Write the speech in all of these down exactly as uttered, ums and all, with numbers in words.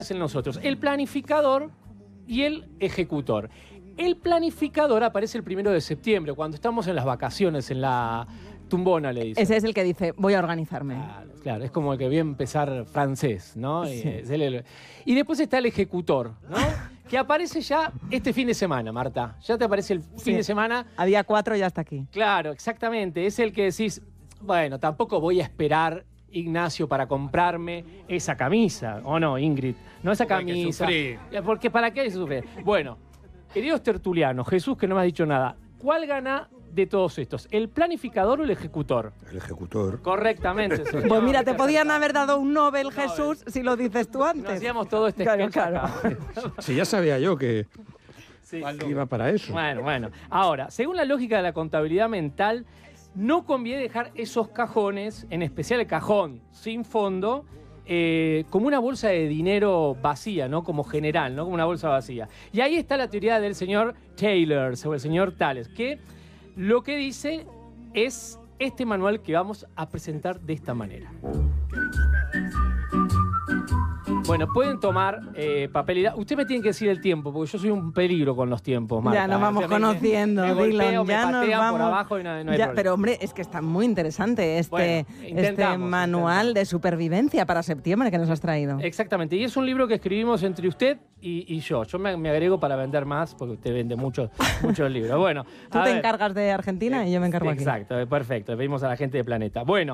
en nosotros, el planificador y el ejecutor. El planificador aparece el primero de septiembre, cuando estamos en las vacaciones, en la tumbona, le dicen. Ese es el que dice, voy a organizarme. Claro, claro, es como el que voy a empezar francés, ¿no? Sí. Y, es el- y después está el ejecutor, ¿no? Que aparece ya este fin de semana, Marta. Ya te aparece el fin Sí. de semana. A día cuatro ya está aquí. Claro, exactamente. Es el que decís, bueno, tampoco voy a esperar, Ignacio, para comprarme esa camisa. ¿O no, Ingrid? No esa Porque hay que camisa. sufrir. Porque ¿para qué hay que sufrir? Bueno, queridos tertulianos, Jesús, que no me has dicho nada, ¿cuál gana de todos estos? ¿El planificador o el ejecutor? El ejecutor. Correctamente, señor. Pues mira, te podían haber dado un Nobel, Jesús, si lo dices tú No antes. hacíamos todo este Claro, sketch claro. acá. Si ya sabía yo que Sí. iba para eso. Bueno, bueno. Ahora, según la lógica de la contabilidad mental, no conviene dejar esos cajones, en especial el cajón sin fondo, eh, como una bolsa de dinero vacía, ¿no? Como general, ¿no? Como una bolsa vacía. Y ahí está la teoría del señor Taylor, o el señor Tales, que lo que dice es este manual que vamos a presentar de esta manera. Bueno, pueden tomar eh, papel y... Usted me tiene que decir el tiempo, porque yo soy un peligro con los tiempos, Marta. Ya nos vamos O sea, me- conociendo, me golpeo, Dylan, me ya nos patean vamos. por abajo y no, no hay Ya, problema. pero hombre, es que está muy interesante este, Bueno, este intentamos, manual intentamos. de supervivencia para septiembre que nos has traído. Exactamente, y es un libro que escribimos entre usted y, y yo. Yo me, me agrego para vender más, porque usted vende muchos muchos libros. Bueno, Tú a te ver. encargas de Argentina y yo me encargo aquí. Exacto, eh, perfecto. Pedimos a la gente de Planeta. Bueno,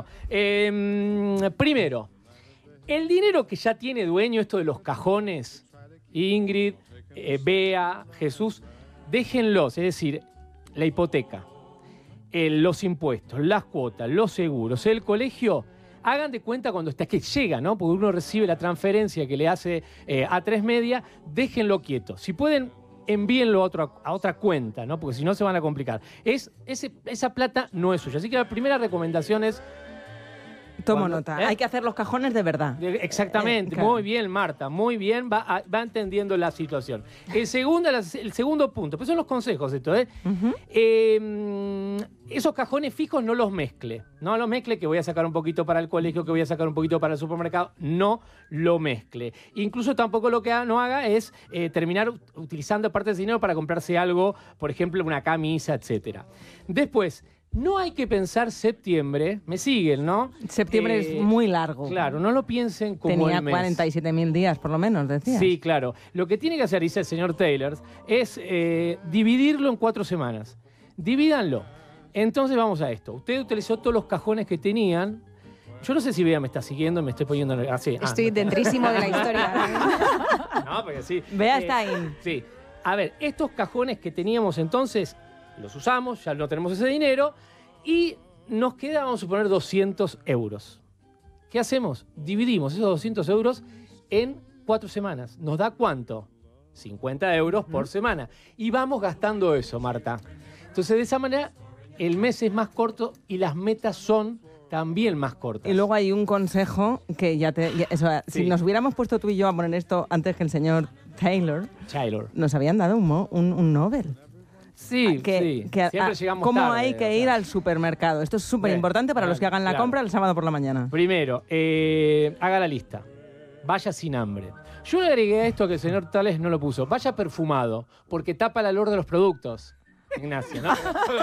eh, primero, el dinero que ya tiene dueño, esto de los cajones, Ingrid, eh, Bea, Jesús, déjenlos, es decir, la hipoteca, eh, los impuestos, las cuotas, los seguros, el colegio, hagan de cuenta cuando está, que llega, ¿no? Porque uno recibe la transferencia que le hace eh, a tres media, déjenlo quieto. Si pueden, envíenlo a, otro, a otra cuenta, ¿no? Porque si no se van a complicar. Es, ese, esa plata no es suya. Así que la primera recomendación es... Tomo Cuando- nota. ¿eh? Hay que hacer los cajones de verdad. de- Exactamente, Eh, claro. muy bien, Marta, muy bien, va, a- va entendiendo la situación. El segundo, la- el segundo punto, pues son los consejos esto, ¿eh? Ujú. Eh, esos cajones fijos no los mezcle, no los mezcle, que voy a sacar un poquito para el colegio, que voy a sacar un poquito para el supermercado, no lo mezcle. Incluso tampoco lo que ha- no haga es eh, terminar ut- utilizando parte de ese dinero para comprarse algo, por ejemplo, una camisa, etcétera. Después, no hay que pensar septiembre, me siguen, ¿no? Septiembre Eh, es muy largo. Claro, no lo piensen como Tenía el mes. cuarenta y siete mil días, por lo menos, decías. Sí, claro. Lo que tiene que hacer, dice el señor Taylor, es eh, dividirlo en cuatro semanas. Divídanlo. Entonces vamos a esto. Usted utilizó todos los cajones que tenían. Yo no sé si Bea me está siguiendo, me estoy poniendo... Así. Ah, Estoy dentrísimo de la historia. no, porque sí. Bea Eh, está ahí. Sí. A ver, estos cajones que teníamos entonces, los usamos, ya no tenemos ese dinero, y nos queda, vamos a suponer, doscientos euros. ¿Qué hacemos? Dividimos esos doscientos euros en cuatro semanas. ¿Nos da cuánto? cincuenta euros por semana. Y vamos gastando eso, Marta. Entonces, de esa manera, el mes es más corto y las metas son también más cortas. Y luego hay un consejo que ya te... ya- eso, Sí. Si nos hubiéramos puesto tú y yo a poner esto antes que el señor Taylor, Taylor. nos habían dado un, mo- un, un Nobel. Sí, Que- sí. que, Siempre ah, llegamos ¿Cómo tarde, hay o que sea. ir al supermercado? Esto es súper importante para Bien, los que hagan la claro. compra el sábado por la mañana. Primero, eh, haga la lista. Vaya sin hambre. Yo le agregué a esto que el señor Tales no lo puso. Vaya perfumado, porque tapa el olor de los productos. Ignacio, ¿no?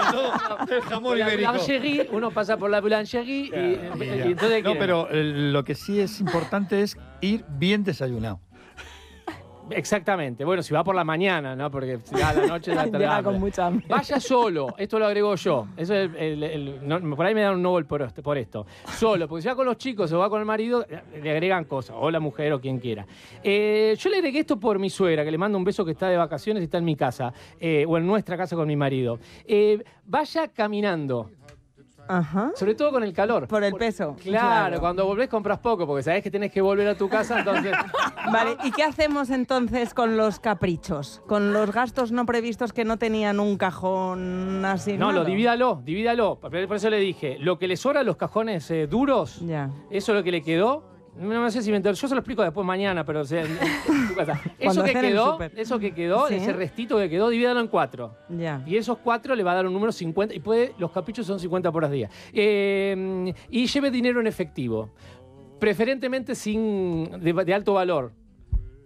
El jamón La ibérico. boulangerie, uno pasa por la boulangerie y, Ya, y ya. entonces... No, ¿quieren? pero eh, lo que sí es importante es ir bien desayunado. Exactamente. Bueno, si va por la mañana, ¿no? Porque si va a la noche... ya Llega hambre. con mucha hambre. Vaya solo, esto lo agrego yo. Eso es el- el- el- no, por ahí me dan un Nobel por esto, por esto. Solo, porque si va con los chicos o va con el marido, le agregan cosas, o la mujer o quien quiera. Eh, yo le agregué esto por mi suegra, que le mando un beso, que está de vacaciones y está en mi casa, eh, o en nuestra casa con mi marido. Eh, vaya caminando, Ajá. sobre todo con el calor. Por el peso. Claro, cuando volvés compras poco, porque sabés que tenés que volver a tu casa, entonces... Vale, ¿y qué hacemos entonces con los caprichos? Con los gastos no previstos que no tenían un cajón asignado. No, lo divídalo, divídalo. Por eso le dije, lo que le sobra a los cajones eh, duros, Ya. eso es lo que le quedó. No, no sé si me enter- yo se lo explico después mañana, pero o sea, en- en tu casa. Eso Cuando que estén en el quedó, súper. eso que quedó, Sí. ese restito que quedó, divídalo en cuatro. Ya. Y esos cuatro le va a dar un número cincuenta, y puede, los caprichos son cincuenta por día. Eh, y lleve dinero en efectivo, preferentemente sin de, de alto valor.